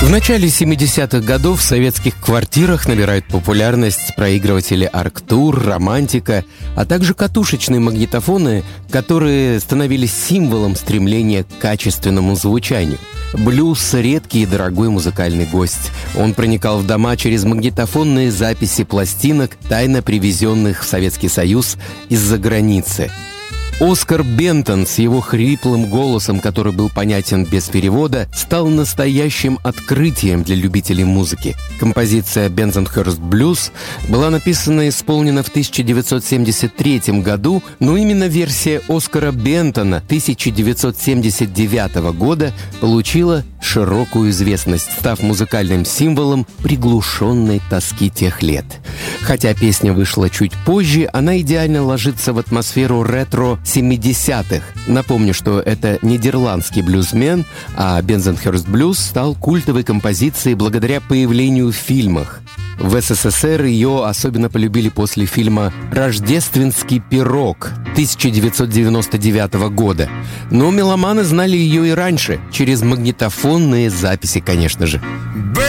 В начале 70-х годов в советских квартирах набирают популярность проигрыватели «Арктур», «Романтика», а также катушечные магнитофоны, которые становились символом стремления к качественному звучанию. Блюз — редкий и дорогой музыкальный гость. Он проникал в дома через магнитофонные записи пластинок, тайно привезенных в Советский Союз из-за границы. Оскар Бентон с его хриплым голосом, который был понятен без перевода, стал настоящим открытием для любителей музыки. Композиция «Bensonhurst Blues» была написана и исполнена в 1973 году, но именно версия Оскара Бентона 1979 года получила широкую известность, став музыкальным символом приглушенной тоски тех лет. Хотя песня вышла чуть позже, она идеально ложится в атмосферу ретро 70-х. Напомню, что это нидерландский блюзмен, а «Bensonhurst Blues» стал культовой композицией благодаря появлению в фильмах. В СССР ее особенно полюбили после фильма «Рождественский пирог» 1999 года. Но меломаны знали ее и раньше, через магнитофонные записи, конечно же.